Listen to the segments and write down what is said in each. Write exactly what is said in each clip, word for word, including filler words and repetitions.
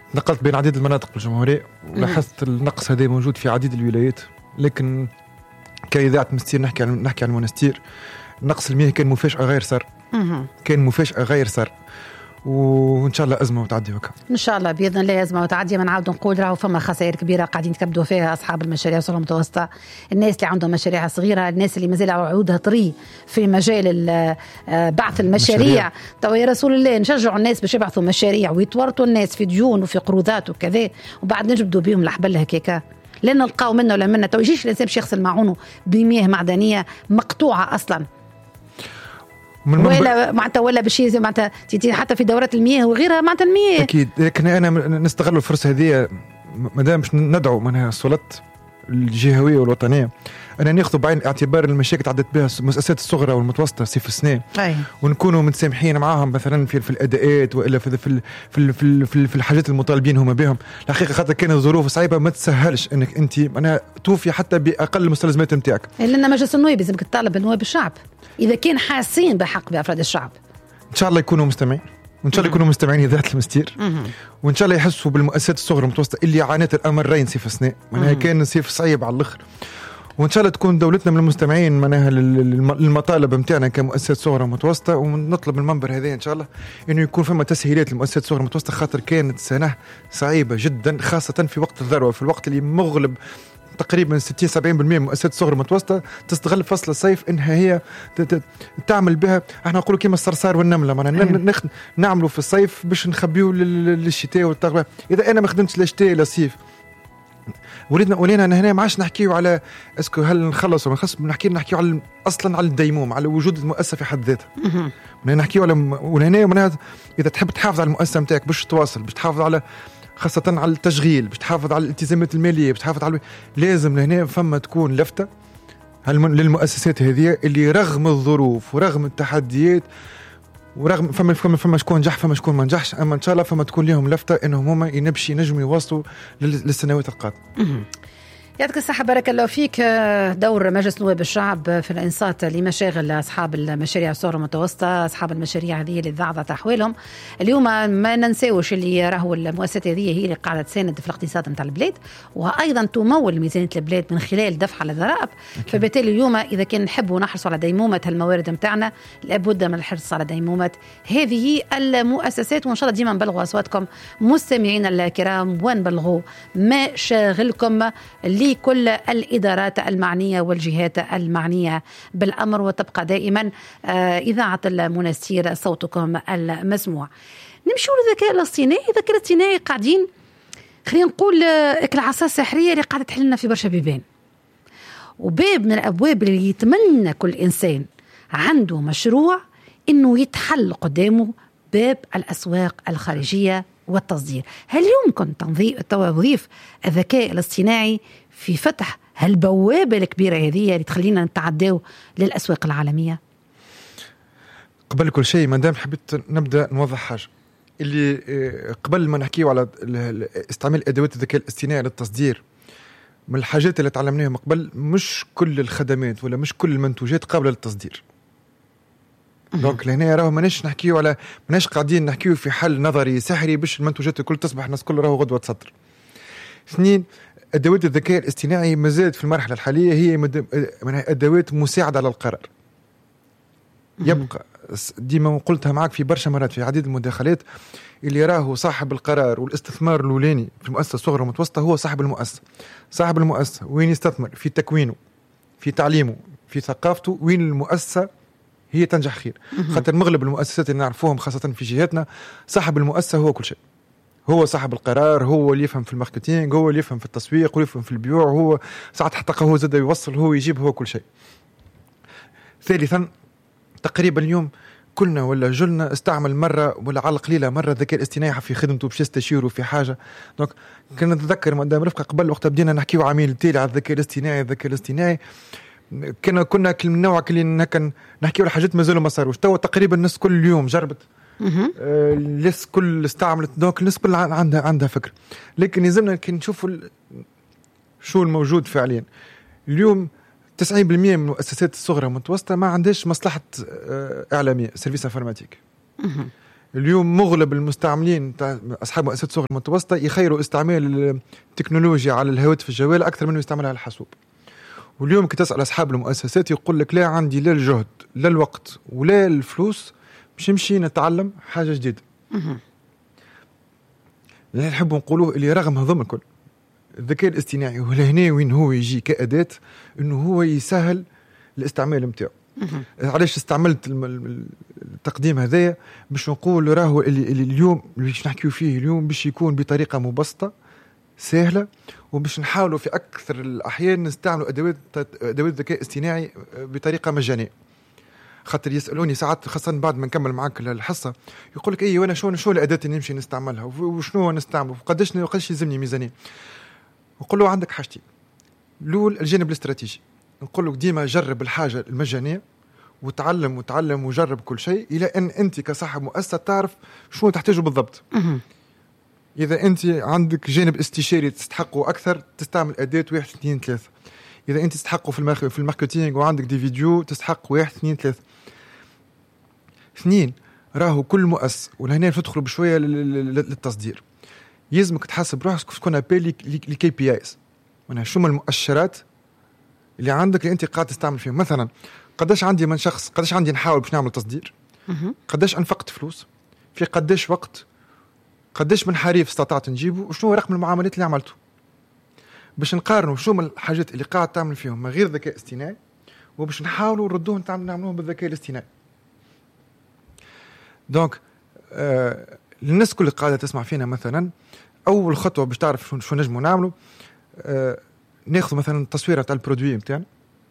نقلت بين عديد المناطق بالجمهورية ولاحظت النقص هذا موجود في عديد الولايات، لكن كإذاعة مستير نحكي عن نحكي عن المنستير. نقص المياه كان مفاجأة غير صار، كان مفاجأة غير صار، وإن شاء الله أزمة وتعدي وكا. إن شاء الله بإذن الله أزمة وتعدي. ما نعاود نقول راهو فما خسائر كبيرة قاعدين يتكبدوا فيها أصحاب المشاريع الصغيرة المتوسطة، الناس اللي عندهم مشاريع صغيرة، الناس اللي مازال عودها طري في مجال بعث المشاريع. تو يا رسول الله نشجعوا الناس باش يبعثوا مشاريع ويتورطوا الناس في ديون وفي قروضات وكذا، وبعد نجبدوا بهم الحبل هكاكا لأن نلقاو منه ولا منه. تو يجيش الإنسان باش يغسل معونه بمياه معدنية مقطوعة أصلا، ولا معناتها ولا بشيء زي معناتها حتى في دورات المياه وغيرها معناتها المياه أكيد. لكن أنا نستغل الفرصة هذه مادام باش ندعو منها السلطات الجهوية والوطنية أنا ناخذ بعين اعتبار المشاكل تعدت بها المؤسسات الصغرى والمتوسطة سيف السنة، ونكونوا متسامحين معاهم مثلا في في الأداءات وإلا في في في في, في, في الحاجات المطالبين هم بهم. الحقيقة خاطر كانت ظروف صعيبة ما تسهلش إنك أنت أنا توفي حتى بأقل المستلزمات نتاعك. لأن مجلس النواب لازمك تطالب بنواب الشعب إذا كان حاسين بحق بأفراد الشعب. إن شاء الله يكونوا مستمعين، وإن شاء الله يكونوا مستمعين إذاعة المستير، وإن شاء الله يحسوا بالمؤسسات الصغرى والمتوسطة اللي عانت الأمرين سيف السنة، معناها كان سيف صعيب على الآخر. وإن شاء الله تكون دولتنا من المستمعين معناها للمطالب متاعنا كمؤسسات صغرى ومتوسطة، ونطلب من المنبر هذا إن شاء الله إنه يكون فما تسهيلات للمؤسسات الصغرى والمتوسطة، خاطر كانت سنة صعيبة جدا خاصة في وقت الذروة، في الوقت اللي مغلب تقريبا ستين سبعين بالمئة من مؤسسات صغرى متوسطة تستغل فصل الصيف إنها هي تعمل بها. احنا نقولوا كيما الصرصار والنملة، معنا نعملوا في الصيف باش نخبيو للشتاء والتغبى. إذا أنا ما خدمتش للشتاء للصيف ولينا ولينا هنا ما عادش نحكيو على اسكو هل نخلص ولا نخلص، نحكي نحكيو على اصلا على الديموم، على وجود المؤسسه في حد ذاتها. نحكيو على وهنا اذا تحب تحافظ على المؤسسه نتاعك باش تواصل، باش تحافظ على خاصه على التشغيل، باش تحافظ على الالتزامات الماليه، باش تحافظ على لازم هنا فما تكون لفته للمؤسسات هذه اللي رغم الظروف ورغم التحديات ورغم فما فما فما شكون نجح فما شكون ما نجحش، اما ان شاء الله فما تكون لهم لفته انهم هما ينبشي نجموا يواصلوا للسنوات القادمه. يعطيك الصحة، بارك الله فيك. دور مجلس نواب الشعب في الإنصات لمشاغل أصحاب المشاريع الصغرى المتوسطة، أصحاب المشاريع هذه اللي ضعضت أحوالهم اليوم. ما ننساوش اللي راهو المؤسسات هذه هي اللي قاعدة تساند في الاقتصاد نتاع البلاد، وأيضا تمول ميزانية البلاد من خلال دفع على الضرائب. فبالتالي اليوم إذا كان نحبوا نحرصوا على ديمومة هالموارد متاعنا لابد من الحرص على ديمومة هذه المؤسسات. وإن شاء الله ديما نبلغوا أصواتكم مستمعين الكرام ونبلغوا ما شاغلكم اللي كل الإدارات المعنية والجهات المعنية بالأمر، وتبقى دائما إذاعة المنستير صوتكم المسموع. نمشوا للذكاء الاصطناعي. الذكاء الاصطناعي قاعدين خلينا نقول العصا السحرية اللي قاعدة تحلنا في برشا بيبان، وباب من الأبواب اللي يتمنى كل إنسان عنده مشروع إنه يتحل قدامه باب الأسواق الخارجية والتصدير. هل يمكن توظيف الذكاء الاصطناعي في فتح هالبوابة الكبيرة هذه اللي تخلينا نتعداو للأسواق العالمية؟ قبل كل شيء مادام حبيت نبدأ نوضح حاجة اللي قبل ما نحكيه على استعمال أدوات الذكاء الاصطناعي للتصدير. من الحاجات اللي تعلمناها من قبل مش كل الخدمات ولا مش كل المنتوجات قابلة للتصدير. دونك لهنا راهو ماناش نحكيو على ماناش قاعدين نحكيو في حل نظري سحري باش المنتوجات الكل تصبح الناس كل راهو غدوة تصدر. اثنين، أدوات الذكاء الاصطناعي مازالت في المرحلة الحالية هي مد... أدوات مساعدة على القرار. يبقى ديما قلتها معك في برشا مرات في عديد المداخلات اللي راهو صاحب القرار والاستثمار الأولاني في المؤسسة الصغرى والمتوسطة هو صاحب المؤسسة. صاحب المؤسسة وين يستثمر؟ في تكوينه، في تعليمه، في ثقافته. وين المؤسسة هي تنجح خير. خاطر مغلب المؤسسات اللي نعرفوهم خاصة في جهاتنا صاحب المؤسسة هو كل شيء، هو صاحب القرار، هو اللي يفهم في الماركتينج، هو اللي يفهم في التسويق، هو يفهم في البيوع، هو ساعات حتى هو زاد يوصل، هو يجيب، هو كل شيء. ثالثا، تقريبا اليوم كلنا ولا جلنا استعمل مرة ولا على القليلة مرة الذكاء الاصطناعي في خدمته باش يستشيره في حاجة. دونك كنا نتذكر مدام رفقة قبل وقت بدينا نحكيو عميل تالي على الذكاء الاصطناعي الذكاء الاصطناعي كنا كنا كل من نوع كلين كان نحكيو على حاجات مازالوا ما صاروش. توا تقريبا الناس كل يوم جربت، آه الناس كل استعملت، دونك الناس كل عندها عندها فكرة. لكن يلزمنا كي نشوفوا شو الموجود فعليا اليوم. تسعين بالمئة من المؤسسات الصغرى والمتوسطة ما عندهاش مصلحة آه إعلامية، سيرفيس انفورماتيك. اليوم مغلب المستعملين اصحاب مؤسسات الصغر المتوسطه يخيروا استعمال التكنولوجيا على الهواتف الجوال اكثر منه يستعملها على الحاسوب. واليوم كي تسال اصحاب المؤسسات يقول لك لا عندي لا الجهد لا الوقت ولا الفلوس باش نمشي نتعلم حاجه جديده. اللي نحب نقولوه اللي رغم هذوم الكل الذكاء الاصطناعي ولهنا وين هو يجي كأداة انه هو يسهل الاستعمال نتاعو. علاش استعملت التقديم هذايا باش نقول راهو اللي, اللي اليوم اللي باش نحكيو فيه اليوم باش يكون بطريقه مبسطه سهله، وباش نحاولوا في اكثر الاحيان نستعملوا ادوات ادوات الذكاء الاصطناعي بطريقه مجانيه. خاطر يسالوني ساعات خاصه بعد ما نكمل معاك الحصه يقول لك اي وانا شو شو الاداه اللي نمشي نستعملها وشنو نستعمل وقداش قداش يلزمني ميزانيه. نقول له عندك حاجتين، الاول الجانب الاستراتيجي، نقول لك ديما جرب الحاجه المجانيه وتعلم وتعلم وجرب كل شيء الى ان انت كصاحب مؤسسه تعرف شو تحتاجه بالضبط. اذا انت عندك جانب استشاري تستحقه اكثر تستعمل اداه واحد اثنين ثلاثه. اذا انت تستحقه في المارك في الماركتينج وعندك دي فيديو تستحق واحد اثنين ثلاثه. اثنين راهو كل مؤسس ولهنا ندخلوا بشويه للتصدير يلزمك تحسب روحك شكون ابيل لي كي بي ايز، معناها شو المؤشرات اللي عندك اللي انت قاعد تستعمل فيهم. مثلا قداش عندي من شخص، قداش عندي نحاول باش نعمل تصدير، قداش انفقت فلوس في قداش وقت، قداش من حريف استطعت نجيبه، وشنو رقم المعاملات اللي عملته، باش نقارنوا شو من الحاجات اللي قاعد تعمل فيهم من غير ذكاء اصطناعي وباش نحاولوا نردوهم نعملوهم بالذكاء الاصطناعي. دونك آه الناس كل قاعده تسمع فينا مثلا اول خطوه باش تعرف شو شو نجموا نعملوا، آه ناخذ مثلا تصويره تاع البرودوي نتاعنا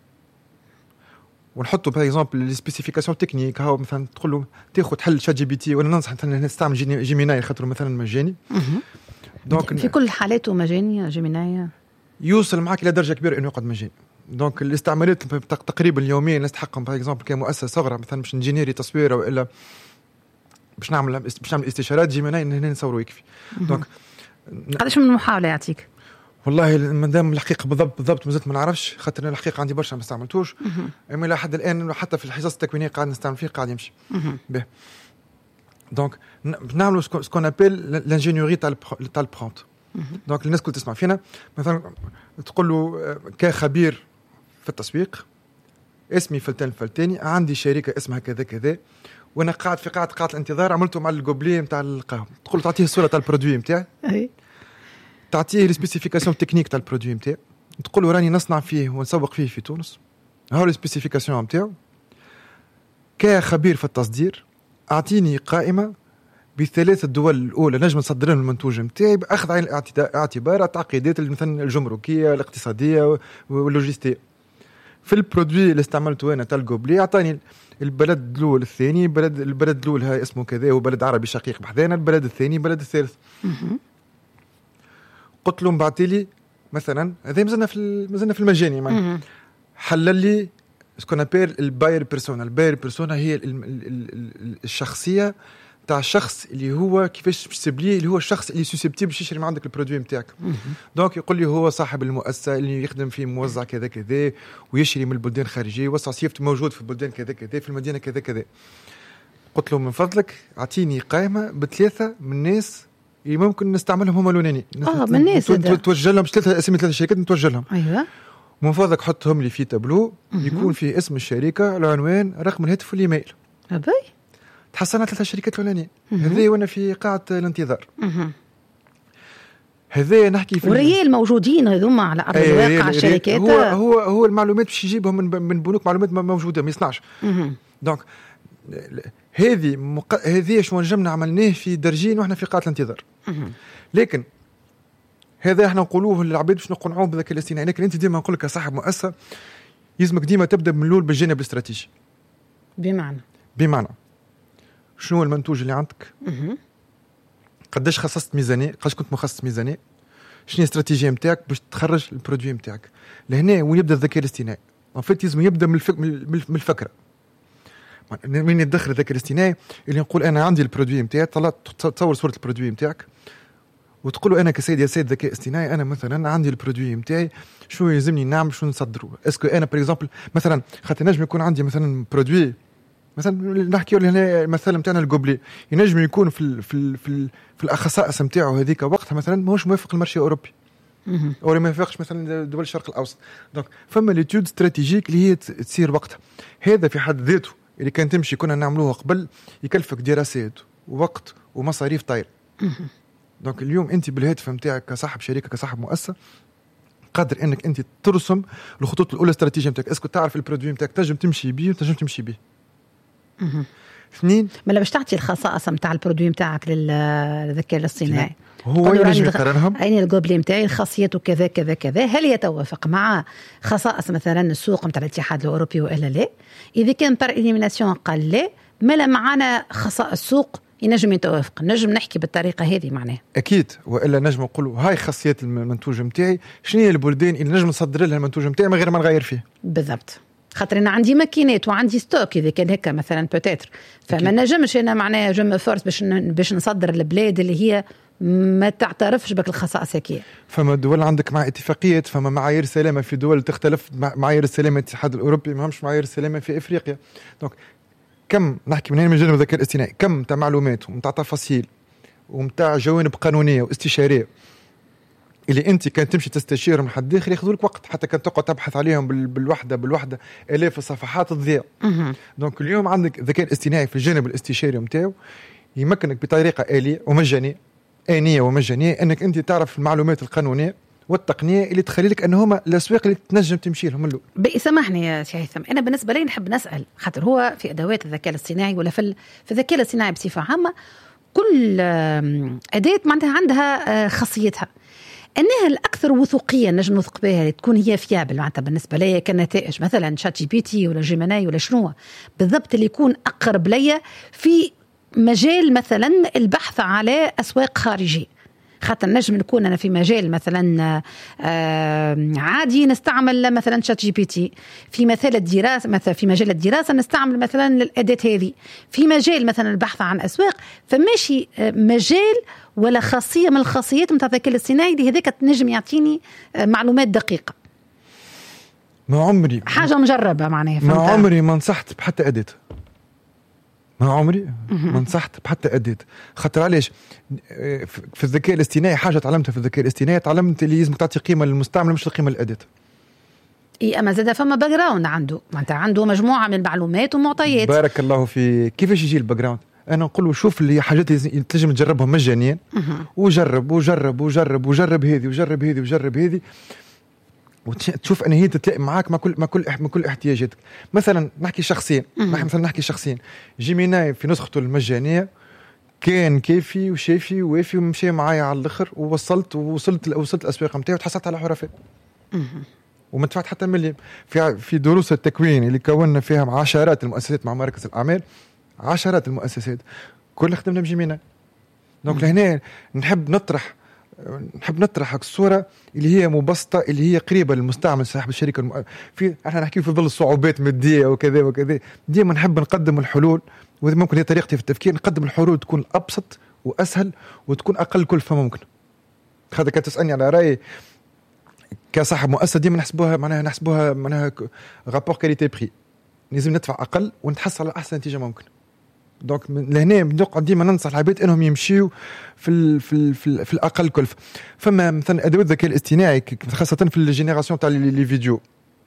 ونحطوا باغ اكزومبل لي سبيسيفيكاسيون تكنيك. هاو مثلا تقول له تاخذ حل شات جي بي تي، وانا ننصح مثلا نستعمل جيميناي خاطر مثلا مجاني. دونك في كل حالاته مجاني جيميناي يوصل معك الى درجه كبيره انه يقعد مجاني. دونك الاستعمالات تقريبا اليوميا نستحقهم باغ اكزومبل كمؤسسه صغرى مثلا باش نجينيري تصويره والا باش نعمل باش نعمل استشارات جيميناي هنا نصوروا يكفي. دونك قداش من محاوله يعطيك؟ والله مادام الحقيقه بالضبط بالضبط مازلت ما نعرفش، خاطر الحقيقه عندي برشا ما استعملتوش، اما الى حد الان حتى في الحصص التكوينيه قاعد نستعمل فيه قاعد يمشي به. دونك نعملوا سكون ابل لانجينيوري تاع تاع البرومبت. دونك الناس كل تسمع فينا مثلا تقول له كخبير في التسويق اسمي فلتان فلتاني، عندي شركه اسمها كذا كذا وانا قاعد في قاعه قاعه الانتظار عملته مع الجوبلي نتاع القهوه. تقول تعطيه الصوره تاع البرودوي نتاعي، تعطيه السبيسيفيكاسيون تكنيك تاع البرودوي نتاعي، تقول له راني نصنع فيه ونسوق فيه في تونس، هاو السبيسيفيكاسيون نتاعو. كخبير في التصدير اعطيني قائمه بثلاث الدول الاولى نجم نصدر لهم المنتوج نتاعي باخذ عين الاعتبار التعقيدات مثلا الجمركيه الاقتصاديه واللوجستيه. في البرودوي اللي استعملته انا تاع الجوبلي اعطاني البلد الاول الثاني، بلد البلد الاول ها اسمه كذا وبلد عربي شقيق بحذانا، البلد الثاني بلد الثالث. قلت له بعثي لي مثلا هذا مازلنا في مازلنا في المجاني معنا، حلل لي سكون ابير الباير بيرسونا. الباير بيرسونا هي ال ال ال الشخصيه تاع الشخص اللي هو كيفاش تسبليه، اللي هو الشخص اللي سوسيبتيبل باش يشري من عندك البرودوي نتاعك. دونك يقول لي هو صاحب المؤسسه اللي يخدم في موزع كذا كذا ويشري من البلدان الخارجيه وسع صيفته موجود في البلدان كذا كذا في المدينه كذا كذا. قلت له من فضلك اعطيني قائمه بثلاثه من الناس اللي ممكن نستعملهم هما الاولانيين. اه من الناس توجه لهم ثلاثه اسامي ثلاثه شركات نتوجه لهم. ايوه من فضلك حطهم لي في تابلو يكون فيه اسم الشركه، العنوان، رقم الهاتف والايميل. ابي تحصلنا ثلاثه شركات الاولانيين هذه وانا في قاعه الانتظار. هذا نحكي في والريال موجودين هذوما على ارض الواقع الشركات. هو هو هو المعلومات باش يجيبهم من من بنوك معلومات موجوده ما يصنعش. دونك هذه مق... هذه شو نجمنا عملناه في درجين واحنا في قاعه الانتظار. لكن هذا احنا نقولوه للعباد باش نقنعوه بالذكاء الاصطناعي، لكن انت ديما نقول لك كصاحب مؤسسه يلزمك ديما تبدا من الاول بالجانب الاستراتيجي. بمعنى بمعنى شنو المنتوج اللي عندك؟ قداش خصصت ميزانيه؟ قداش كنت مخصص ميزانيه؟ شنو الاستراتيجيه نتاعك باش تخرج البرودوي نتاعك؟ لهنا وين يبدا الذكاء الاصطناعي؟ ان فيت لازم يبدا من الفك... من الفكره. من يدخل الذكاء الاصطناعي اللي نقول انا عندي البرودوي نتاعي، طلعت تصور صوره البرودوي نتاعك وتقول له انا كسيد يا سيد ذكاء اصطناعي انا مثلا عندي البرودوي نتاعي شنو يلزمني نعمل شنو نصدره. اسكو انا باغ اكزومبل مثلا خاطر نجم يكون عندي مثلا برودوي مثلا نحكي هنا مثلا نتاعنا الجوبلي ينجم يكون في ال في ال في, ال في الخصائص نتاعو هذيك وقتها مثلا ماهوش موافق المارشي الاوروبي او ما يوافقش مثلا دول الشرق الاوسط. دونك فما ليتود استراتيجيك اللي هي تصير وقتها. هذا في حد ذاته اللي كان تمشي كنا نعملوه قبل يكلفك دراسات ووقت ومصاريف طاير. دونك اليوم انت بالهاتف نتاعك كصاحب شركه كصاحب مؤسسه قادر انك انت ترسم الخطوط الاولى الاستراتيجيه نتاعك. اسكو تعرف البرودوي نتاعك تنجم تمشي بيه وتنجم تمشي بيه. اثنين ما باش تعطي الخصائص نتاع البرودوي نتاعك للذكاء الاصطناعي هو ينجم يقارنهم. أين الجوبلي نتاعي خاصيته كذا كذا كذا، هل يتوافق مع خصائص مثلا السوق نتاع الاتحاد الأوروبي وإلا لا؟ إذا كان بار إليميناسيون قال لا، ما معنا خصائص السوق ينجم يتوافق، نجم نحكي بالطريقة هذه معناه. أكيد، وإلا نجم نقولوا هاي خاصيات المنتوج نتاعي، شنو هي البلدان اللي نجم نصدر لها المنتوج نتاعي من غير ما نغير فيه. بالضبط. خاطر انا عندي ماكينات وعندي ستوك اذا كان هكا مثلا بوتيتر، فما نجمش انا معناها جم فورس باش باش نصدر البلاد اللي هي ما تعترفش بك الخصائص هكيه. فما دول عندك مع اتفاقيات، فما معايير سلامه في دول تختلف معايير السلامه الاتحاد الاوروبي ما همش معايير السلامه في افريقيا. دونك كم نحكي من هنا من جانب الذكاء الاصطناعي، كم تاع معلومات ومتاع تفاصيل ومتاع جوانب قانونيه واستشاريه اللي انت كان تمشي تستشيرهم لحد اخر ياخذوا لك وقت، حتى كان تقعد تبحث عليهم بالوحده بالوحده الاف الصفحات تضيع. دونك اليوم عندك الذكاء الاصطناعي في الجانب الاستشاري نتاعو يمكنك بطريقه آلية ومجانيه آنية ومجانيه انك انت تعرف المعلومات القانونيه والتقنيه اللي تخلي لك انهما الاسواق اللي تنجم تمشي لهم له. سامحني يا سي هيثم، انا بالنسبه لي نحب نسال، خاطر هو في ادوات الذكاء الاصطناعي ولا في في الذكاء الاصطناعي بصفه عامه كل اداه معناتها عندها خاصيتها، انها الاكثر وثوقيه نجم نثق بها تكون هي فيابل معناتها بالنسبه لي كنتائج، مثلا شات جي بي تي ولا جيميناي ولا شنو بالضبط اللي يكون اقرب لي في مجال مثلا البحث على اسواق خارجيه. خاطر نجم نكون انا في مجال مثلا عادي نستعمل مثلا شات جي بي تي، في مثال الدراسه مثلا في مجال الدراسه نستعمل مثلا الاداه هذه، في مجال مثلا البحث عن اسواق فماشي مجال ولا خاصيه من الخاصيات نتاع الذكاء الاصطناعي اللي هذاك تنجم يعطيني معلومات دقيقه. ما عمري حاجه مجربه معناها، ما عمري ما نصحت بحتى اداه، ما عمري ما نصحت بحتى أديت. خاطر علاش في الذكاء الاصطناعي حاجة تعلمتها في الذكاء الاصطناعي، تعلمت اللي لازم تعطي قيمة للمستعمل مش القيمة للأداة. إيه أما زاد فما باك جراوند عنده، معناتها عنده مجموعة من المعلومات ومعطيات. بارك الله في كيفاش يجي الباك جراوند. أنا نقول له شوف اللي حاجات تنجم تجربهم مجانيا وجرب وجرب وجرب وجرب هذه وجرب هذه وجرب هذه وتشوف ان هي تتلائم معاك مع كل مع كل مع كل احتياجاتك. مثلا نحكي شخصيا نحن مثلا نحكي شخصيا جيميناي في نسخته المجانيه كان كافي وشافي ووافي ومشي معايا على الاخر، ووصلت ووصلت وصلت الاسواق نتاعي وتحصلت على حرفاء وما دفعت حتى مليم. في في دروس التكوين اللي كونا فيها عشرات المؤسسات مع مراكز الاعمال، عشرات المؤسسات كلها خدمنا بجيميناي. دونك لهنا نحب نطرح نحب نطرح الصورة اللي هي مبسطة اللي هي قريبة للمستعمل صاحب الشركة الم... في احنا نحكي في ظل الصعوبات مادية وكذا وكذا، ديما نحب نقدم الحلول، وإذا ممكن هي طريقتي في التفكير نقدم الحلول تكون أبسط وأسهل وتكون أقل كلفة ممكن. هذا كانت تسألني على رأي كصاحب مؤسسة، ديما نحسبوها معناها نحسبوها معناها رابور كاليتي بري، لازم ندفع أقل ونتحصل على أحسن نتيجة ممكن. دونك لهنا بنقعد ديما ننصح العباد انهم يمشيوا في ال في ال في, ال في الاقل كلفه. فما مثلا ادوات الذكاء الاصطناعي خاصه في الجينيراسيون تاع لي فيديو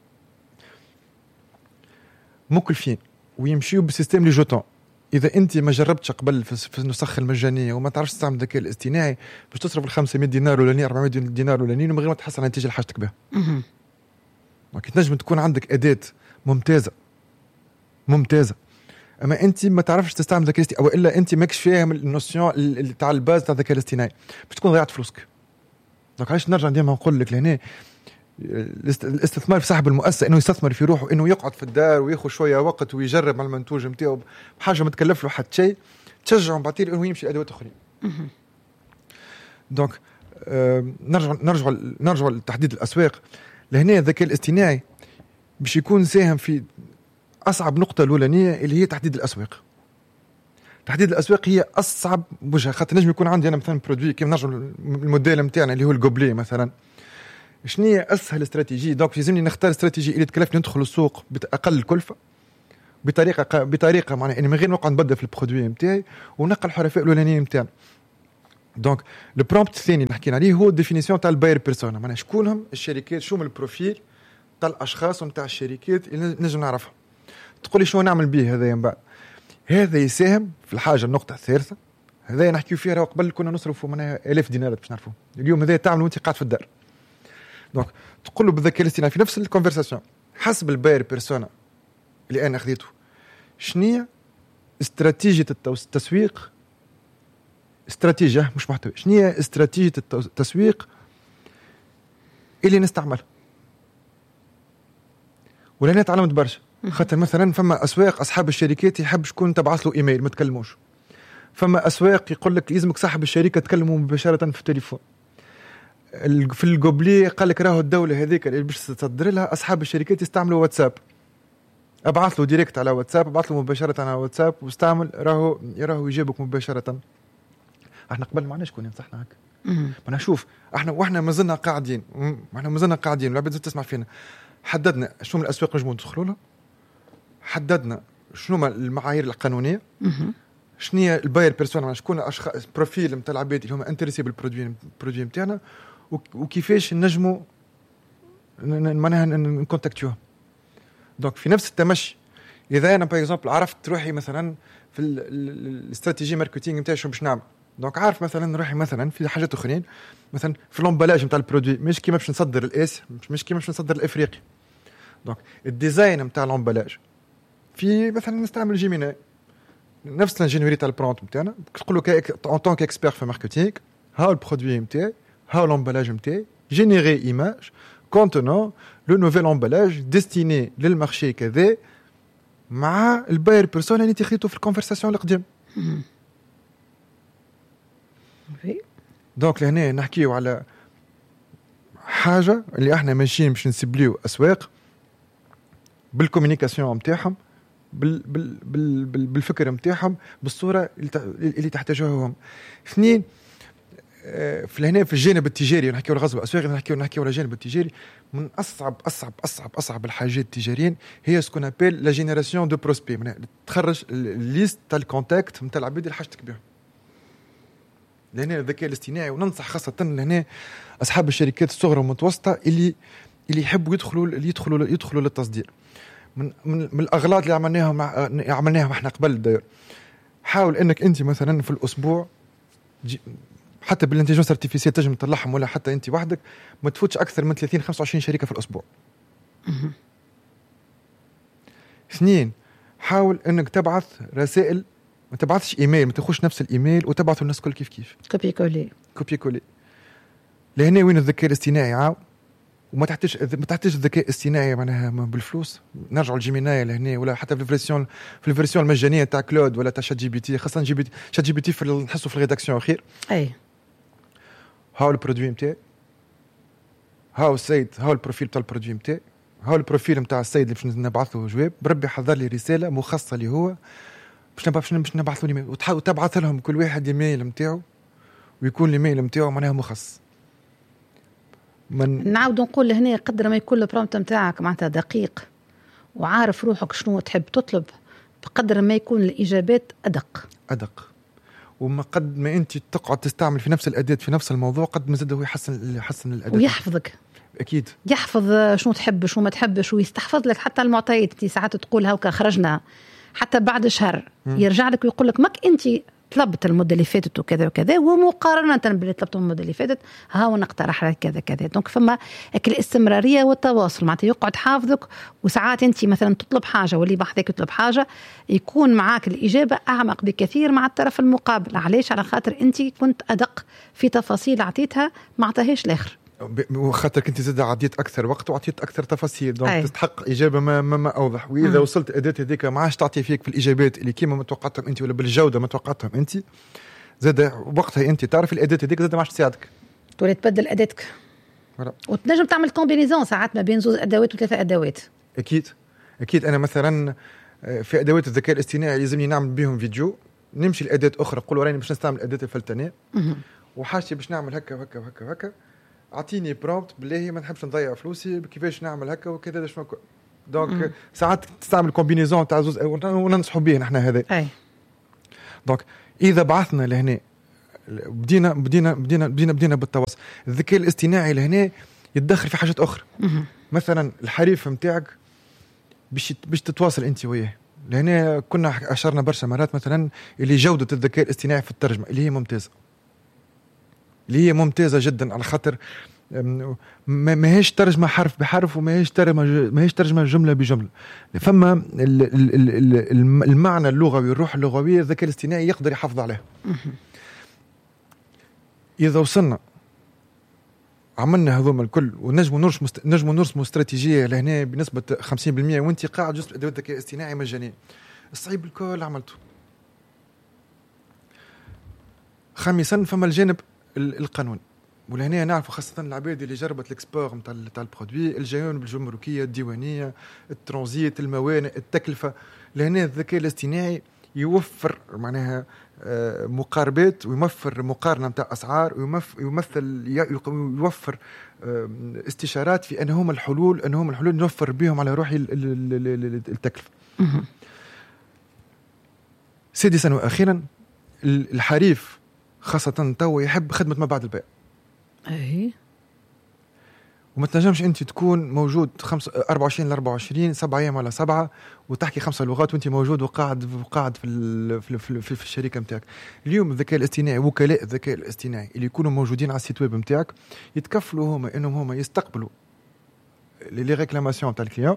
مكلفين ويمشيوا بسيستم لي جوتون. اذا انت ما جربتش قبل في النسخ المجانيه وما تعرفش تستعمل الذكاء الاصطناعي باش تصرف ال خمسمية دينار ولا أربعمية دينار ولا نين من غير ما تحصل على النتيجه اللي حاجتك بها. دونك تنجم تكون عندك اداه ممتازه ممتازه اما انت ما تعرفش تستعمل الذكاء الاصطناعي، او الا انت ماكش فاهم النوسيون اللي تاع الباز تاع الذكاء الاصطناعي، باش تكون ضيعت فلوسك. دونك علاش نرجع ديما نقول لك لهنا الاستثمار في صاحب المؤسسه انه يستثمر في روحه، انه يقعد في الدار وياخذ شويه وقت ويجرب على المنتوج نتاعو بحاجه ما تكلف له حتى شيء، تشجعه بعدين انه يمشي لادوات اخرين. دونك آه نرجع نرجع نرجع لتحديد الاسواق. لهنا الذكاء الاصطناعي باش يكون ساهم في أصعب نقطة الأولانية اللي هي تحديد الأسواق. تحديد الأسواق هي أصعب وجهة، خاطر نجم يكون عندي أنا مثلا برودوي كيف نرجع الموديل متاعنا اللي هو الجوبلي مثلا، شنو هي أسهل استراتيجية؟ دوك لازمني نختار استراتيجية اللي تكلفني ندخل السوق بأقل كلفة بطريقه بطريقه معناها اني من غير نوقع نبدل في البرودوي نتاعي ونقل الحرفاء الاولانيين نتاعنا. دونك البرومبت الثاني اللي حكينا عليه هو الديفينيسيون تاع الباير بيرسونا، معناها شكونهم الشركات، شو من البروفيل تاع الاشخاص ونتاع الشركات اللي نجم نعرفهم. تقول لي شو نعمل به هذا من بعد؟ هذا يساهم في الحاجه النقطه الثالثه، هذا نحكيو فيها قبل كنا نصرفوا معناها آلاف دينارات باش نعرفوا، اليوم هذا تعمل وانت قاعد في الدار. دونك تقول له بالذكاء الاصطناعي في نفس الكونفرساسيون حسب الباير بيرسونا اللي انا خذيته شنية استراتيجيه التسويق، استراتيجيه مش محتوى، شنية استراتيجيه التسويق اللي نستعملها. ولا تعلمت برشا، خاطر مثلا فما اسواق اصحاب الشركات يحب شكون تبعث له ايميل ما تكلموش، فما اسواق يقول لك يلزمك صاحب الشركه تكلموا مباشره في التليفون. في الجوبلي قال لك راهو الدوله هذيك اللي باش تصدر لها اصحاب الشركات يستعملوا واتساب، ابعث له ديريكت على واتساب، ابعث له مباشره على واتساب واستعمل راهو راهو يجيبك مباشره. احنا قبل ما عندناش شكون ينصحنا هكا. انا شوف احنا واحنا مازلنا قاعدين احنا مازلنا قاعدين والعباد تسمع فينا، حددنا شنو من الاسواق نجموا ندخلوا لها، حددنا شنو المعايير القانونيه، شنو هي الباير بيرسونا، شكون الاشخاص بروفيل نتاع العباد اللي هما انتريسي بالبرودوي البرودوي نتاعنا، وكيفاش نجموا معناها نكونتاكتيوهم. دونك في نفس التمشي اذا انا باغ اكزومبل عرفت روحي مثلا في الاستراتيجيه ماركتينغ نتاعي شنو باش نعمل، دونك عارف مثلا روحي مثلا في حاجات اخرين مثلا في اللومبالاج نتاع البرودوي مش كيما باش نصدر الاسي، مش كيما باش نصدر الافريقي. دونك الديزاين نتاع اللومبالاج في مثلا نستعمل جيميناي، نفس الانجينيوري تاع البرونت نتاعنا، تقول له ان طون كاكسبير في ماركتينغ ها البرودوي نتاعي ها لومبالاج نتاعي جينيري ايماج كونتونون لو نوفيل امبالاج ديستيني للمارشي كذا مع الباير بيرسونا اللي تخيطوا في الكونفرساسيون القديم. دونك لهنا نحكيو على حاجه اللي احنا ماشيين باش نسبليو اسواق بالكوميونيكاسيون نتاعهم، بال بال بال بال بالفكر نتاعهم، بالصوره اللي تحتاجوهم. اثنين في هنا في الجانب التجاري نحكيو على غزو الاسواق، نحكيو نحكيو على الجانب التجاري. من اصعب اصعب اصعب اصعب الحاجات التجاريين هي سكون ابيل لا جينيراسيون دو بروسبي، تخرج الليست تاع الكونتاكت نتاع العباد اللي حاجتك بهم. لهنا الذكاء الاصطناعي، وننصح خاصه لهنا اصحاب الشركات الصغرى والمتوسطه اللي اللي يحبوا يدخلوا اللي يدخلوا يدخلوا للتصدير. من من, من الاغلاط اللي عملناهم مع عملناهم احنا قبل داير، حاول انك انت مثلا في الاسبوع حتى بالانتيجنس ارتيفيسيال تنجم تطلعهم، ولا حتى انت وحدك ما تفوتش اكثر من ثلاثين خمسة وعشرين شركه في الاسبوع. اثنين، حاول انك تبعث رسائل، ما تبعثش ايميل، ما تاخذش نفس الايميل وتبعثه الناس كل كيف كيف كوبي كولي كوبي كولي. لهنا وين الذكاء الاصطناعي عاو، وما تحتاج ما تحتاج الذكاء الاصطناعي معناها بالفلوس. نرجعوا للجيميناي لهنا، ولا حتى في الفيرسيون في الفيرسيون المجانيه تاع كلود ولا تاع شات جي بي تي، خاصه جي بي تي شات جي بي تي في نحسوا في الريداكسيون خير. اي هاو البرودوي نتاعي، هاو السيد، هاو البروفيل تاع البرودوي نتاعي، هاو البروفيل نتاع السيد اللي باش نبعث له جواب، بربي حضر لي رساله مخصصه لي هو باش نبعث باش نبعث له ايميل، وتبعث لهم كل واحد ايميل نتاعو، ويكون الايميل نتاعو معناها مخصص. من نعاود نقول هنا قدر ما يكون البرومبت نتاعك معناتها دقيق وعارف روحك شنو تحب تطلب، بقدر ما يكون الاجابات ادق ادق. وما قد ما انت تقعد تستعمل في نفس الاداه في نفس الموضوع قد ما زاد هو يحسن يحسن الاداه ويحفظك. اكيد يحفظ شنو تحب شنو ما تحبش، ويستحفظ لك حتى المعطيات. انت ساعات تقول هاكا خرجنا حتى بعد شهر م. يرجع لك ويقول لك ماك انت طلبت المده اللي فاتت وكذا وكذا، ومقارنه باللي طلبته المده اللي فاتت ها ونقترح لك كذا كذا. دونك فما الاستمراريه والتواصل، معناتها يقعد حافظك. وساعات انت مثلا تطلب حاجه واللي بعدك يطلب حاجه، يكون معاك الاجابه اعمق بكثير مع الطرف المقابل. علاش؟ على خاطر انت كنت ادق في تفاصيل عطيتها ما عطاهاش الاخر، وخاطر كنت زاد عديت اكثر وقت وعطيت اكثر تفاصيل، دونك تستحق اجابه ما, ما, ما اوضح. واذا م. وصلت اداه هذيك ما عادش تعطي فيك في الاجابات اللي كيما ما توقعتهم انت ولا بالجوده ما توقعتهم انت، زاد وقتها انت تعرف الاداه هذيك زاد ما عادش تساعدك، تولي تبدل اداتك. وتنجم تعمل كومبينيزون ساعات ما بين زوج ادوات وثلاثه ادوات. اكيد اكيد. انا مثلا في ادوات الذكاء الاصطناعي لازمني نعمل بهم فيديو، نمشي لاداه اخرى نقول راني باش نستعمل الاداه الفلتانيه وحاجتي باش نعمل هكا وهكا وهكا وهكا، اعطيني برومبت بالله ما نحبش نضيع فلوسي كيفاش نعمل هكا وكذا شنو دونك ساعات تستعمل كومبينيزون تاع زوز وننصحوا به نحن هذا. اي دونك اذا بعثنا لهنا بدينا بدينا بدينا بدينا بدينا بالتواصل، الذكاء الاصطناعي لهنا يتدخل في حاجات اخرى. مثلا الحريف نتاعك باش باش تتواصل انت وياه، لهنا كنا اشرنا برشا مرات مثلا اللي جوده الذكاء الاصطناعي في الترجمه اللي هي ممتازه، اللي هي ممتازه جدا، على خاطر ما هيش ترجمه حرف بحرف وما هيش ترجمه ما هيش ترجمه جمله بجمله. فما المعنى اللغوي والروح اللغويه الذكاء الاصطناعي يقدر يحافظ عليها. اذا وصلنا عملنا هذوما الكل ونجموا نرسموا نجموا نرسموا استراتيجيه لهنا بنسبه خمسين بالمئة وانت قاعد جزء ادوات الذكاء الاصطناعي مجانيه، الصعيب الكل عملته. خامسا فما الجانب القانوني، ولهنا نعرف خاصه العباد اللي جربت الاكسبور نتاع تاع البرودوي، الجوانب الجمركيه الديوانيه، الترانزيت، الموانئ، التكلفه. لهنا الذكاء الاصطناعي يوفر معناها مقاربات ويوفر مقارنه نتاع اسعار ويمثل يوفر استشارات في انهم الحلول انهم الحلول نوفر بهم على روحي التكلفه. سادسا واخيرا الحريف خاصه تو يحب خدمه ما بعد البيع. اي وما تنجمش انت تكون موجود خمسة أربعة وعشرين ل أربعة وعشرين سبعة ايام على سبعه وتحكي خمسه لغات وانت موجود وقاعد وقاعد في في, في, في, في الشركه نتاعك. اليوم الذكاء الاصطناعي وكلاء الذكاء الاصطناعي اللي يكونوا موجودين على السيت ويب نتاعك يتكفلوا هما انهم هما يستقبلوا لي ريكلاماسيون تاع الكليون،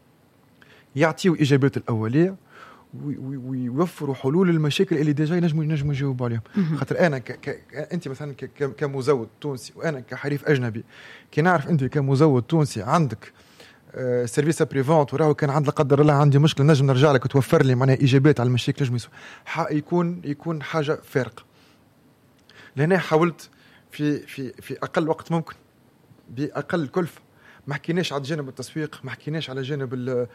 يعطيوا اجابات الاوليه ويوفروا حلول المشاكل اللي ديجا ينجموا ينجموا يجاوبوا عليهم. خاطر انا ك... ك... انت مثلا ك... كمزود تونسي وانا كحريف اجنبي كي نعرف انت كمزود تونسي عندك آه سيرفيس بريفونت وراه كان عند لا قدر الله عندي مشكله نجم نرجع لك وتوفر لي معناها اجابات على المشاكل نجم ح... يكون يكون حاجه فارقه. لهنا حاولت في في في اقل وقت ممكن باقل كلفه، ما حكيناش على جانب التسويق، ما حكيناش على جانب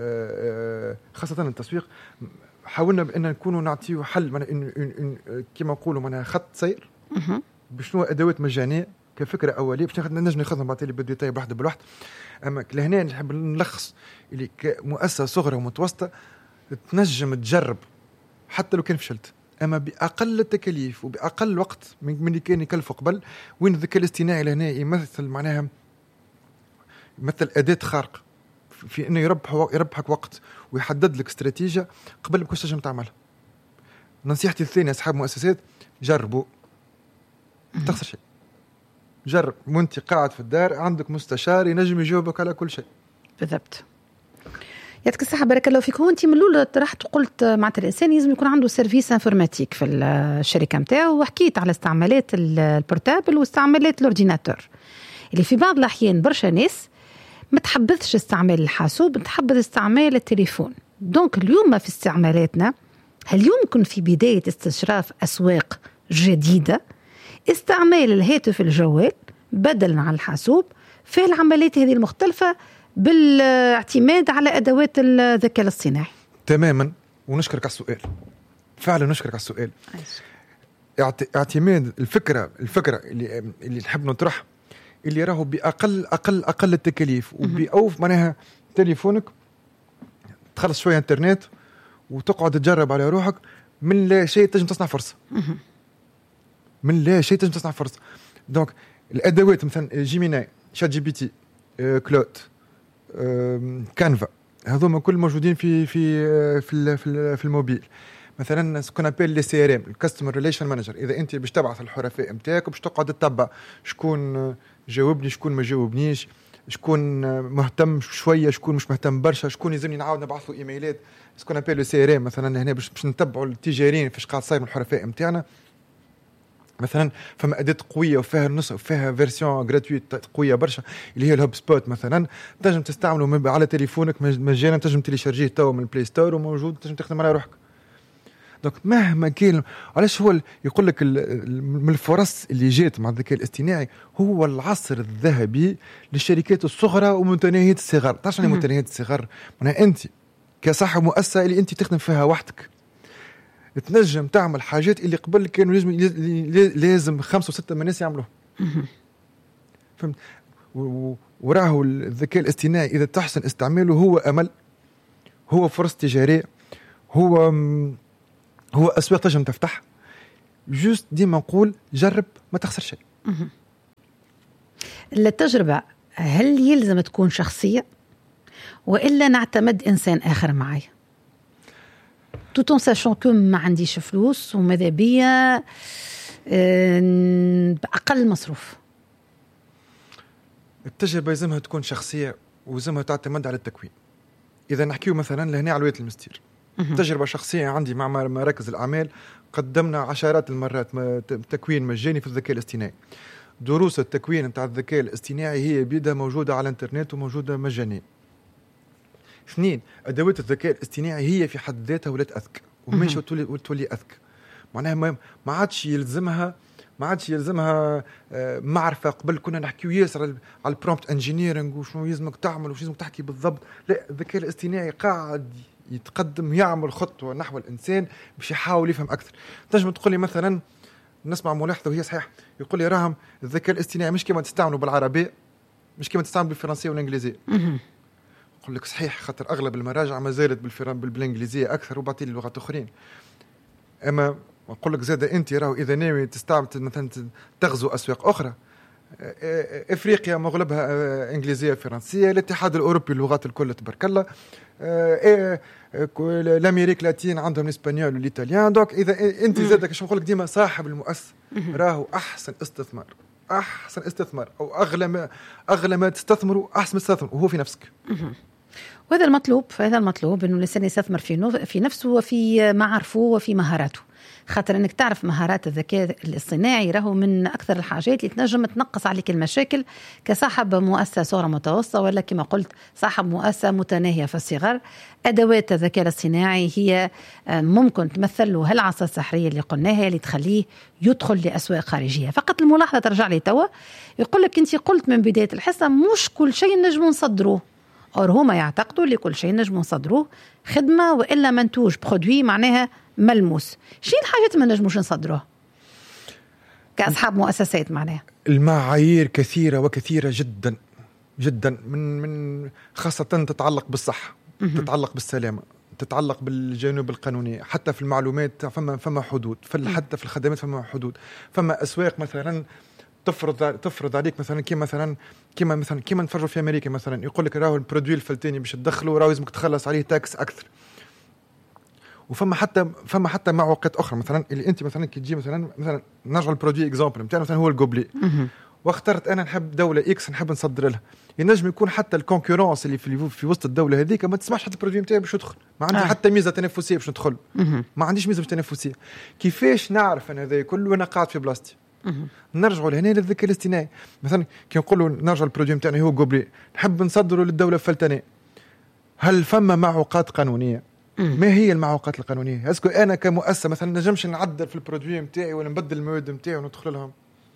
خاصة التسويق، حاولنا بأن نكونوا نعطيه حل من إن إن كما نقولوا منها خط سير بشنو أدوات مجانية كفكرة أولية باش ناخذ نجم ناخذهم بعطيلي بالديتاي بواحدة بالواحد. أما لهنا نحب نلخص اللي كمؤسسة صغرى ومتوسطة تنجم تجرب حتى لو كان فشلت، أما بأقل التكاليف وبأقل وقت من اللي كان يكلفه قبل. وين الذكاء الاصطناعي لهنا يمثل معناها مثل أداة خارقة في إنه يربح يربحك وقت ويحدد لك استراتيجية قبل ما كنتش تنجم تعملها. نصيحتي الثانية أصحاب مؤسسات جربوا، تخسر شيء. جرب وانت قاعد في الدار عندك مستشار ينجم يجاوبك على كل شيء. بالضبط. يعطيك الصحة بارك الله فيك. هو انت من الاول طرحت قلت معناتها الانسان لازم يكون عنده سيرفيس انفورماتيك في الشركة نتاعو، وحكيت على استعمالات البورتابل واستعمالات الاورديناتور اللي في بعض الأحيان برشا ناس ما تحبذش استعمال الحاسوب، تحبذ استعمال التليفون. دونك اليوم في استعمالاتنا هل يمكن في بداية استشراف أسواق جديدة استعمال الهاتف الجوال بدلا عن الحاسوب في العمليات هذه المختلفة بالاعتماد على أدوات الذكاء الاصطناعي؟ تماما. ونشكرك على السؤال، فعلا نشكرك على السؤال. اعتماد الفكرة الفكرة اللي اللي نحب نطرح اللي راهو بأقل أقل أقل التكاليف وبأوف معناها تليفونك تخلص شوية انترنت وتقعد تجرب على روحك، من لا شيء تنجم تصنع فرصة، من لا شيء تنجم تصنع فرصة. دونك الأدوات مثلا جيميناي، شات جي بي تي، آه، كلود، آه، كانفا، هذوما كل موجودين في في في في, في الموبيل. مثلا سكون ابل لي سي ار ام، الكاستمر ريليشن مانجر. اذا انت باش تبعث الحرفاء نتاعك وباش تقعد تتبع شكون جاوبني شكون ما جاوبنيش، شكون مهتم شويه شكون مش مهتم برشا، شكون يلزمني نعاود نبعث له ايميلات. سكون ابل لي سي ار ام مثلا هنا باش نتبعوا التجاريين فاش قاعد صاير من الحرفاء نتاعنا. مثلا فما اداه قويه وفيها نص وفيها فيرسيون غراتويت قويه برشا اللي هي الهوب سبوت مثلا، تنجم تستعمله على تليفونك مجانا، تنجم تيليشارجيه تو من البلاي ستور وموجود تنجم تخدم على روحك. دونك مهما كان، علاش هو يقول لك من الفرص اللي جات مع الذكاء الاصطناعي هو العصر الذهبي للشركات الصغرى ومتناهيه الصغر. تعرف شنو متناهيه الصغر؟ معناها انت كصاحب مؤسسه اللي انت تخدم فيها وحدك تنجم تعمل حاجات اللي قبل كانوا لازم لازم خمسة وستة من الناس يعملوها. فهمت؟ وراهو الذكاء الاصطناعي اذا تحسن استعماله هو امل، هو فرص تجاريه، هو هو اسواق تنجم تفتح. جوست ديما نقول جرب ما تخسر شيء. التجربه هل يلزم تكون شخصيه والا نعتمد انسان اخر معي؟ tout en sachant que ما عنديش فلوس وماذا بيا بأقل مصروف. التجربة لازمها تكون شخصية ولازمها تعتمد على التكوين. إذا نحكيه مثلا لهنا على ولاية المستير، تجربة شخصية عندي مع مراكز الأعمال، قدمنا عشرات المرات تكوين مجاني في الذكاء الاصطناعي. دروس التكوين نتاع الذكاء الاصطناعي هي بيدها موجودة على الانترنت وموجودة مجانية. اثنين، أدوات الذكاء الاصطناعي هي في حد ذاتها ولات أذكى وماشي وتولي أذكى. معناها ما عادش يلزمها ما عادش يلزمها معرفة. قبل كنا نحكيو ياسر على البرومبت انجينيرنج وشنو يلزمك تعمل وش لازمك تحكي بالضبط. لا، الذكاء الاصطناعي قاعد يتقدم يعمل خطوة نحو الإنسان باش يحاول يفهم أكثر. تنجم تقول لي مثلا، نسمع ملاحظة وهي صحيح، يقول لي راهم الذكاء الاصطناعي مش كما تستعمله بالعربية، مش كما تستعمل بالفرنسية والإنجليزية. أقول لك صحيح، خاطر أغلب المراجع ما زالت بالإنجليزية أكثر وبعطي لي لغات أخرين. أما أقول لك زادة أنت راهو إذا ناوي تستعمل مثلا تغزو أسواق أخرى، إفريقيا مغلبها إنجليزية فرنسية، الاتحاد الأوروبي اللغات الكل تبارك الله، الأمريك لاتين عندهم الإسبانيول والإيطاليان. دوك إذا أنت زادة شو نقول لك ديما صاحب المؤسسة راهو أحسن استثمار، أحسن استثمار أو أغلى ما أغلى ما تستثمروا أحسن استثمار وهو في نفسك. وهذا المطلوب، فهذا المطلوب إنه الإنسان يستثمر في في نفسه وفي معارفه وفي مهاراته، خاطر انك تعرف مهارات الذكاء الاصطناعي راهو من اكثر الحاجات اللي تنجم تنقص عليك المشاكل كصاحب مؤسسه صغرى متوسطه ولا كما قلت صاحب مؤسسه متناهيه في الصغر. ادوات الذكاء الاصطناعي هي ممكن تمثل له هالعصا السحريه اللي قلناها اللي تخليه يدخل لاسواق خارجيه. فقط الملاحظه ترجع لي توا، يقول لك انت قلت من بدايه الحصه مش كل شيء نجم نصدروه، اور هما يعتقدوا لكل شيء نجم نصدروه خدمه والا منتوج برودوي معناها ملموس. شين الحاجات ما نجموش نصدروها كأصحاب مؤسسات؟ معناها المعايير كثيرة وكثيرة جدا جدا، من من خاصة تتعلق بالصحة، تتعلق بالسلامة، تتعلق بالجانب القانوني، حتى في المعلومات فما فما حدود، حتى في الخدمات فما حدود. فما أسواق مثلا تفرض تفرض عليك مثلا كيما مثلا كيما مثلا كيما نفرجوا في أمريكا مثلا، يقول لك راهو البرودوي الفلتاني باش تدخله راهو لازمك تخلص عليه تاكس أكثر. وفما حتى فما حتى معوقات اخرى، مثلا اللي انت مثلا كي تجي مثلا مثلا نرجع البرودوي اكزامبل نتاعنا مثلا هو الجوبلي، واخترت انا نحب دوله اكس نحب نصدر لها، ينجم يكون حتى الكونكورونس اللي في في وسط الدوله هذيك ما تسمعش حتى البرودوي نتاعي باش يدخل، ما عندي آه. حتى ميزه تنافسيه باش ندخل، ما عنديش ميزه تنافسيه. كيفاش نعرف انا هذا كله وانا قاعد في بلاصتي؟ نرجعوا لهنا للذكاء الاصطناعي. مثلا كي نقولوا نرجع البرودوي نتاعنا هو جوبلي نحب نصدره للدوله الفلتانيه، هل فما معوقات قانونيه؟ ما هي المعوقات القانونيه؟ اسكو انا كمؤسسه مثلا نجمش نعدل في البرودوي نتاعي ولا نبدل المواد نتاعي وندخل لهم؟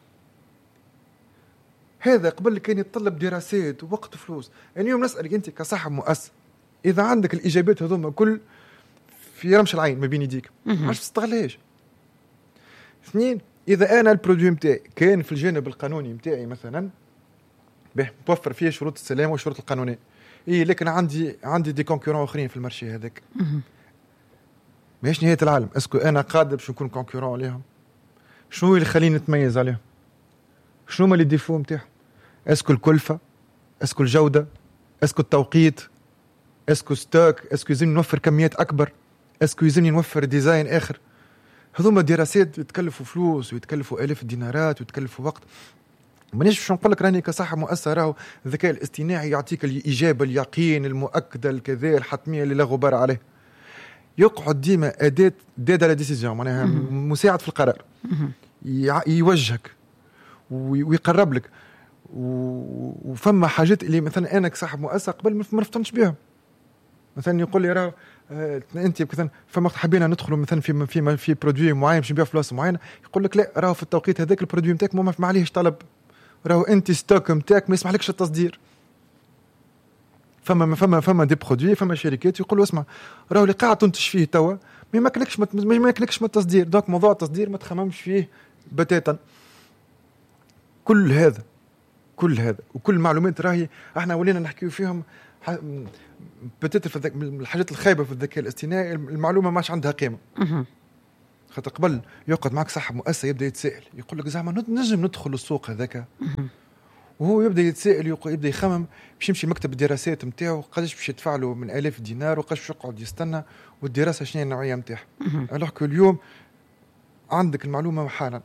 هذا قبل كان يتطلب دراسات ووقت وفلوس. يعني اليوم نسالك انت كصاحب مؤسسه، اذا عندك الاجابات هذوما كل في رمش العين ما بين يديك، علاش تستغلهاش؟ اثنين، اذا انا البرودوي نتاعي كان في الجانب القانوني نتاعي مثلا به توفر فيه شروط السلامه والشروط القانونيه، إيه لكن عندي عندي دي كونكورون آخرين في المارشي هذاك، ماهيش نهاية العالم. اسكو أنا قادر باش نكون كونكورون عليهم؟ شنو اللي يخليني نتميز عليهم؟ شنو هما لي ديفو نتاعهم؟ اسكو الكلفة؟ اسكو الجودة؟ اسكو التوقيت؟ اسكو ستوك؟ اسكو يلزمني نوفر كميات أكبر؟ اسكو يلزمني نوفر ديزاين آخر؟ هذوما دراسات يتكلفوا فلوس ويتكلفوا آلاف الدينارات ويتكلفوا وقت. مانيش باش نقول لك راني كصاحب مؤسسه راهو الذكاء الاصطناعي يعطيك الاجابه اليقين المؤكده الكذا الحتميه اللي لا غبار عليه. يقعد ديما اداه داده لا ديسيجن، معناها مساعد في القرار، يوجهك ويقرب لك. وفما حاجات اللي مثلا انا كصاحب مؤسسه قبل ما رفتنش بها، مثلا يقول لي راه انت مثلا فما حبينا ندخلوا مثلا في في في برودوي معين باش نبيعوا فلوس معينه، يقول لك لا راهو في التوقيت هذاك البرودوي نتاعك ما عليهش طلب، راهو انت ستوك نتاعك ما يسمحلكش التصدير. فما فما فما دي برودوي، فما شركات يقولوا اسمع راهو اللي قاعد تنتج فيه توا ما يمكنكش ما يمكنكش من التصدير، دونك موضوع التصدير ما تخممش فيه بتاتا. كل هذا كل هذا وكل المعلومات راهي احنا ولينا نحكيو فيهم بتتر في الحاجات الخايبه في الذكاء الاصطناعي. المعلومه ماش عندها قيمه. خاطر قبل يقعد معك صاحب مؤسسه يبدا يتسائل يقول لك زعما نجم ندخل السوق هذاك، وهو يبدا يتسائل يبدا يخمم باش يمشي مكتب الدراسات نتاعو قداش باش يدفع له من آلاف دينار وقداش باش يقعد يستنى والدراسه شنو النوعيه نتاعها. الوغ كو اليوم عندك المعلومه حالا.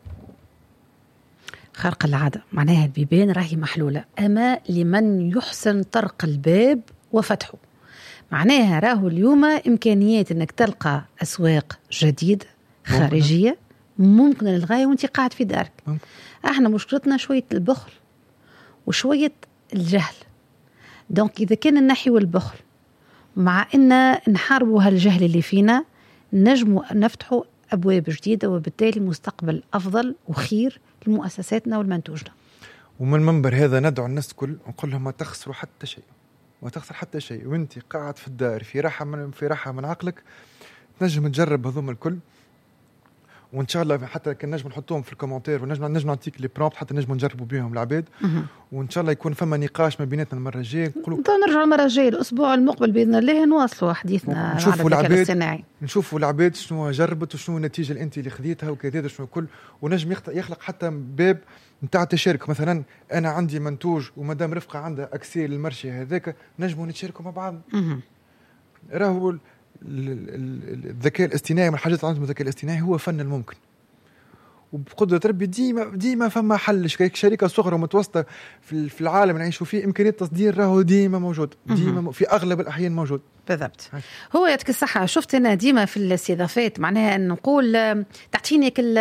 خارق العاده معناها البيبان راهي محلوله، اما لمن يحسن طرق الباب وفتحه. معناها راهو اليوم امكانيات انك تلقى اسواق جديده خارجيه ممكن للغايه وانت قاعد في دارك. ممكن. احنا مشكلتنا شويه البخل وشويه الجهل. دونك اذا كان النحي والبخل مع ان نحاربوا هالجهل اللي فينا نجموا نفتحوا ابواب جديده وبالتالي مستقبل افضل وخير لمؤسساتنا والمنتوجنا. ومن المنبر هذا ندعو الناس الكل ونقول لهم ما تخسروا حتى شيء، ما تخسر حتى شيء، وانت قاعد في الدار في راحه من في راحه من عقلك تنجم تجرب هذوم الكل. وان شاء الله حتى كان نجم نحطوهم في الكومنتير ونجم نجم نعطيك لي برومبت حتى نجم نجربوا بهم العباد. وان شاء الله يكون فما نقاش ما بيناتنا المره الجايه. نقولوا نرجعوا المره الجايه الاسبوع المقبل باذن الله نواصلوا حديثنا على الذكاء الاصطناعي، نشوفوا العباد شنو جربت وشنو النتيجه اللي انت اللي خذيتها وكذا شنو كل، ونجم يخلق حتى باب نتاع تشارك. مثلا انا عندي منتوج ومدام رفقه عندها اكسي للمرشي هذاك نجموا نتشاركوا مع بعض. راهو الذكاء الاصطناعي من الحاجات اللي عندهم الذكاء الاصطناعي هو فن الممكن، وبقدرة ربي ديما ديما فما حل. شركة صغرى ومتوسطة في العالم نعيشوا فيه إمكانية تصدير راهو ديما موجود، ديما في أغلب الأحيان موجود. بالضبط. هو يعطيك الصحة. شفت أنا ديما في الاستضافات معناها نقول تعطيني كل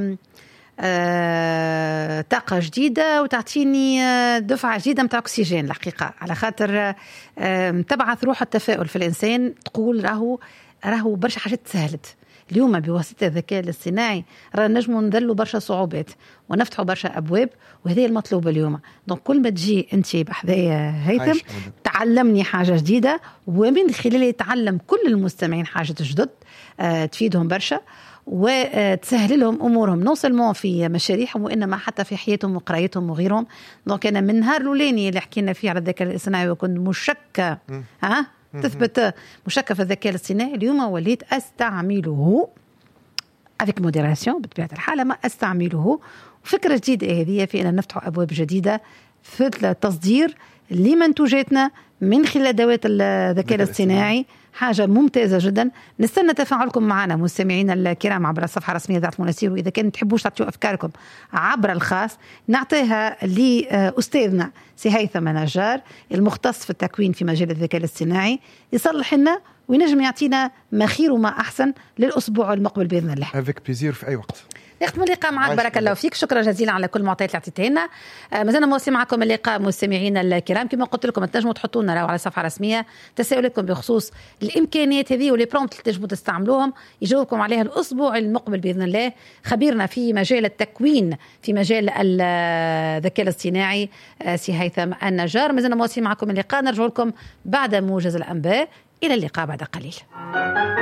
آه طاقة جديدة وتعطيني دفعة جديدة متاع أكسجين الحقيقة، على خاطر آه تبعث روح التفاؤل في الإنسان. تقول راهو راهو برشا حاجات سهلت اليوم بواسطة الذكاء الاصطناعي، رانا نجموا نذلوا برشا صعوبات ونفتحوا برشا أبواب، وهذا المطلوب اليوم. دونك كل ما تجي أنت بحذايا هيثم تعلمني حاجة جديدة، ومن خلال يتعلم كل المستمعين حاجة جدد آه تفيدهم برشا وتسهل لهم أمورهم نوصل في مشاريعهم وإنما حتى في حياتهم وقرايتهم وغيرهم. دونك أنا من نهار الأولاني اللي حكينا فيه على الذكاء الاصطناعي وكنت مشكة ها تثبت مشكة في الذكاء الاصطناعي، اليوم وليت أستعمله avec modération بطبيعة الحال، ما أستعمله. فكرة جديدة هذه في أن نفتح أبواب جديدة في التصدير لمنتوجاتنا من خلال أدوات الذكاء الاصطناعي. حاجة ممتازة جدا. نستنى تفاعلكم معنا مستمعينا الكرام عبر الصفحة الرسمية ذات المناسير، وإذا كان تحبوش تعطيوا أفكاركم عبر الخاص نعطيها لأستاذنا سي هيثم نجار المختص في التكوين في مجال الذكاء الاصطناعي، يصلح لنا وينجم يعطينا ما خير وما أحسن للأسبوع المقبل بإذن الله. افيك بليزير في أي وقت. نختم اللقاء معك. بارك الله فيك، شكرا جزيلا على كل المعطيات اللي اعطيتها لنا. مازلنا مواصلين معكم اللقاء مستمعينا الكرام. كما قلت لكم تنجموا تحطوا لنا على الصفحه الرسميه تساؤلاتكم بخصوص الامكانيات هذه واللي برومبت اللي تنجموا تستعملوهم، يجاوبكم عليها الاسبوع المقبل باذن الله خبيرنا في مجال التكوين في مجال الذكاء الاصطناعي سي هيثم النجار. مازلنا مواصلين معكم اللقاء، نرجع لكم بعد موجز الانباء. الى اللقاء بعد قليل.